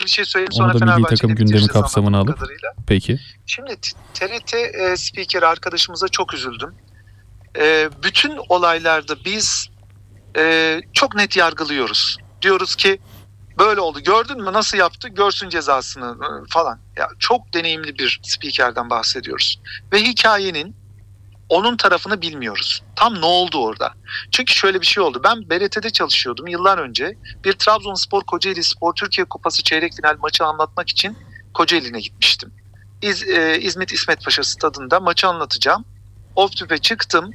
bir şey söyleyeyim, Onu sonra da milli Fenerbahçe takım ile gündemi bitireceğiz kapsamına anladığım alıp. kadarıyla. Peki. Şimdi TRT spikeri arkadaşımıza çok üzüldüm. Bütün olaylarda biz çok net yargılıyoruz. Diyoruz ki böyle oldu, gördün mü nasıl yaptı, görsün cezasını falan. Ya çok deneyimli bir spikerden bahsediyoruz. Ve hikayenin onun tarafını bilmiyoruz. Tam ne oldu orada? Çünkü şöyle bir şey oldu. Ben BRT'de çalışıyordum yıllar önce. Bir Trabzonspor Kocaeli Spor Türkiye Kupası çeyrek final maçı anlatmak için Kocaeli'ne gitmiştim. İzmit İsmet Paşa stadında maçı anlatacağım. Off tüpe çıktım.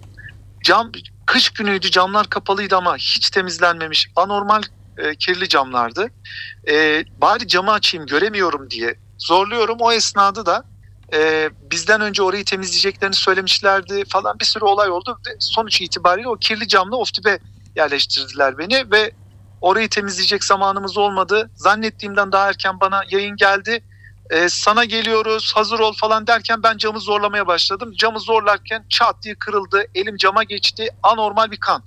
Kış günüydü, camlar kapalıydı ama hiç temizlenmemiş, anormal kirli camlardı. Bari camı açayım, göremiyorum diye zorluyorum. O esnada da bizden önce orayı temizleyeceklerini söylemişlerdi falan, bir sürü olay oldu. Sonuç itibariyle o kirli camla off-tübe yerleştirdiler beni ve orayı temizleyecek zamanımız olmadı. Zannettiğimden daha erken bana yayın geldi. Sana geliyoruz, hazır ol falan derken ben camı zorlamaya başladım. Camı zorlarken çat diye kırıldı. Elim cama geçti. Anormal bir kan.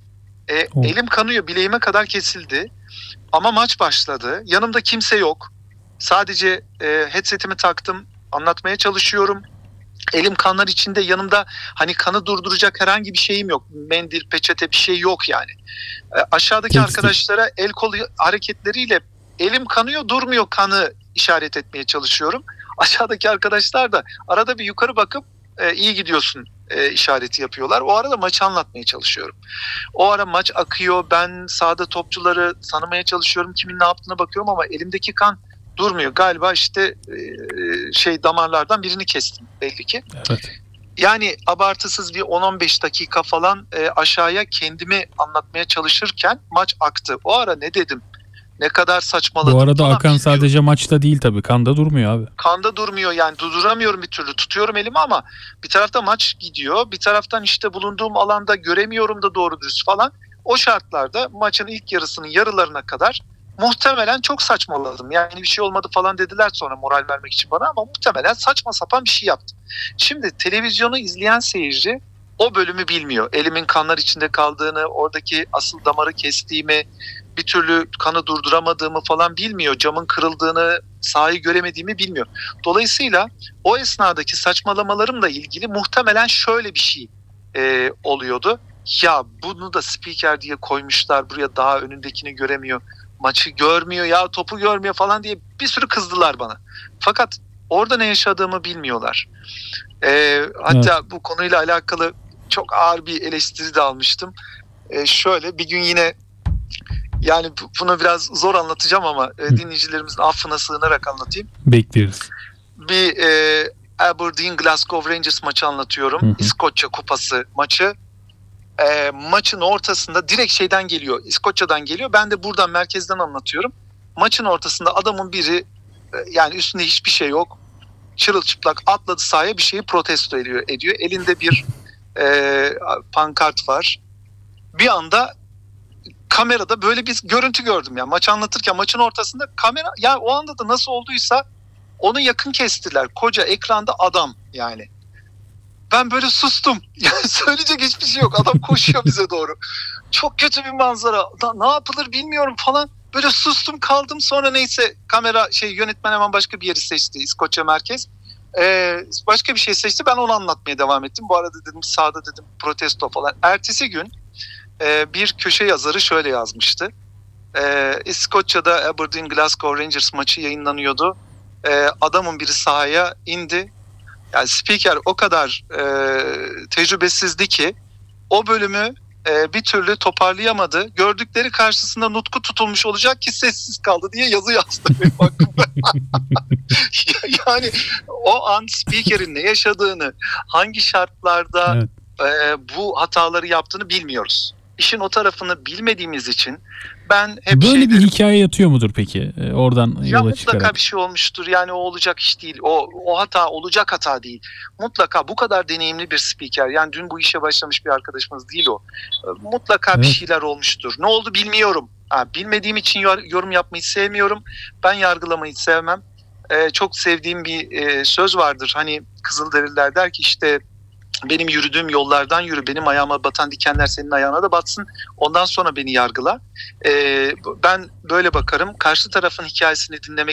Elim kanıyor. Bileğime kadar kesildi. Ama maç başladı. Yanımda kimse yok. Sadece headsetimi taktım. Anlatmaya çalışıyorum. Elim kanlar içinde, yanımda hani kanı durduracak herhangi bir şeyim yok. Mendil, peçete bir şey yok yani. Aşağıdaki arkadaşlara el kol hareketleriyle elim kanıyor, durmuyor, kanı işaret etmeye çalışıyorum. Aşağıdaki arkadaşlar da arada bir yukarı bakıp iyi gidiyorsun işareti yapıyorlar. O arada maçı anlatmaya çalışıyorum. O ara maç akıyor. Ben sahada topçuları tanımaya çalışıyorum. Kimin ne yaptığına bakıyorum ama elimdeki kan durmuyor. Galiba işte damarlardan birini kestim belli ki. Evet. Yani abartısız bir 10-15 dakika falan aşağıya kendimi anlatmaya çalışırken maç aktı. O ara ne dedim? Ne kadar saçmaladım. Bu arada falan akan bilmiyorum. sadece maçta değil tabii. Kanda durmuyor abi. Kanda durmuyor yani, durduramıyorum bir türlü. Tutuyorum elimi ama bir tarafta maç gidiyor. Bir taraftan işte bulunduğum alanda göremiyorum da doğru dürüst falan. O şartlarda maçın ilk yarısının yarılarına kadar muhtemelen çok saçmaladım. Yani bir şey olmadı falan dediler sonra moral vermek için bana, ama muhtemelen saçma sapan bir şey yaptım. Şimdi televizyonu izleyen seyirci o bölümü bilmiyor. Elimin kanlar içinde kaldığını, oradaki asıl damarı kestiğimi, bir türlü kanı durduramadığımı falan bilmiyor. Camın kırıldığını, sahayı göremediğimi bilmiyor. Dolayısıyla o esnadaki saçmalamalarımla ilgili muhtemelen şöyle bir şey oluyordu. Ya bunu da spiker diye koymuşlar buraya, daha önündekini göremiyor, maçı görmüyor, ya topu görmüyor falan diye bir sürü kızdılar bana. Fakat orada ne yaşadığımı bilmiyorlar. Hatta bu konuyla alakalı çok ağır bir eleştiri de almıştım. Şöyle bir gün yine, yani bunu biraz zor anlatacağım ama dinleyicilerimizin affına sığınarak anlatayım. Bekliyoruz. Bir Aberdeen Glasgow Rangers maçı anlatıyorum. İskoçya Kupası maçı. Maçın ortasında direkt şeyden geliyor, İskoçya'dan geliyor. Ben de buradan merkezden anlatıyorum. Maçın ortasında adamın biri, yani üstünde hiçbir şey yok, çırılçıplak atladı sahaya, bir şeyi protesto ediyor. Elinde bir pankart var. Bir anda kamerada böyle bir görüntü gördüm ya. Maçı anlatırken maçın ortasında kamera, ya o anda da nasıl olduysa onu yakın kestiler. Koca ekranda adam yani. Ben böyle sustum. Yani söyleyecek hiçbir şey yok. Adam koşuyor bize doğru. Çok kötü bir manzara. Ne yapılır bilmiyorum falan. Böyle sustum kaldım. Sonra neyse kamera yönetmen hemen başka bir yeri seçti. İskoçya merkez. Başka bir şey seçti. Ben onu anlatmaya devam ettim. Bu arada dedim sahada dedim protesto falan. Ertesi gün bir köşe yazarı şöyle yazmıştı. İskoçya'da Aberdeen Glasgow Rangers maçı yayınlanıyordu. Adamın biri sahaya indi. Yani spiker o kadar tecrübesizdi ki o bölümü bir türlü toparlayamadı. Gördükleri karşısında nutku tutulmuş olacak ki sessiz kaldı diye yazı yazdı benim hakkımda. Yani o an spikerin ne yaşadığını, hangi şartlarda bu hataları yaptığını bilmiyoruz. İşin o tarafını bilmediğimiz için ben hep böyle bir hikaye yatıyor mudur peki? Oradan yola çıkarak. Mutlaka bir şey olmuştur. Yani o olacak iş değil. O hata olacak hata değil. Mutlaka bu kadar deneyimli bir spiker. Yani dün bu işe başlamış bir arkadaşımız değil o. Mutlaka bir şeyler olmuştur. Ne oldu bilmiyorum. Bilmediğim için yorum yapmayı sevmiyorum. Ben yargılamayı sevmem. Çok sevdiğim bir söz vardır. Hani Kızılderililer der ki işte benim yürüdüğüm yollardan yürü, benim ayağıma batan dikenler senin ayağına da batsın, ondan sonra beni yargıla. Ben böyle bakarım. Karşı tarafın hikayesini dinlemek